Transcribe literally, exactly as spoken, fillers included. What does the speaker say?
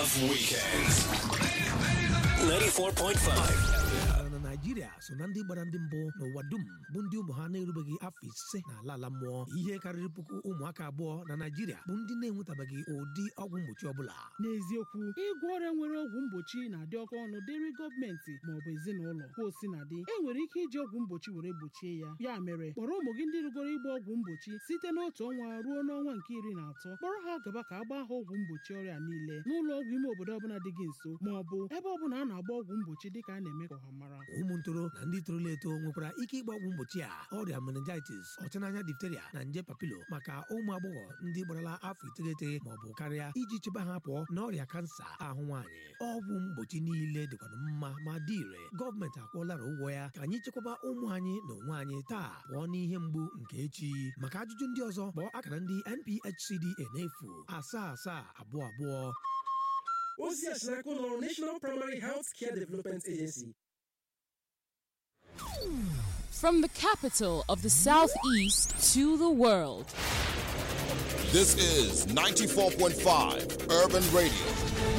love weekends. ninety-four point five. na Naịjirịa so na ndị gbara ndị mbụ n'ụwa dum bụ ndị ụmụ ha na-erubeghị afọ ise n'ala ala mmụọ. Ihe karịrị puku ụmụaka abụọ na Naịjirịa bụ ndị na-enwetabeghị ụdị ọgwụ mgbochi ọbụla. N'eziokwu, ịgwọ ọrịa nwere ọgwụ mgbochi na-adị oke ọnụ dịrị gọọmenti ma ọ bụ ezinụlọ. Ka o si na dị, e nwere ike iji ọgwụ mgbochi were gbochie ya. Ya mere, kpọrọ ụmụ gị ndị rugoro ịgba ọgwụ mgbochi site n'otu ọnwa ruo n'ọnwa nke iri na atọ. Kpọrọ ha gaba ka agba ha ọgwụ mgbochi ọrịa niile n'ụlọ ọgwụ ime obodo ọbụla dị gị nso ma ọ bụ ebe ọbụla a na-agba ọgwụ mgbochi dịka a na-eme ka ọha mara. Ụmụ ntoro na ndị torola eto nwekwara ike ịgba ọgwụ mgbochi a ọrịa meningitis, ọchịnanya difteria na nje papilo maka ụmụ agbọghọ ndị gbarala afọ iteghete ma ọ bụ karịa iji chebe ha pụọ n'ọrịa kansa ahụ nwaanyị. Ọgwụ mgbochi niile dịkwanụ mma ma dị ire. Gọọmenti akwụọlara ụgwọ ya ka anyị chekwaba ụmụ anyị na onwe anyị taa pụọ n'ihe mgbu nke echi. Maka ajụjụ ndị ọzọ kpọọ akara ndị N P H C D A n'efu asaa asaa abụọ abụọ. Ozi a si n'aka ụlọ National Primary Health Care Development Agency. From the capital of the Southeast to the world. This is ninety-four point five Urban Radio.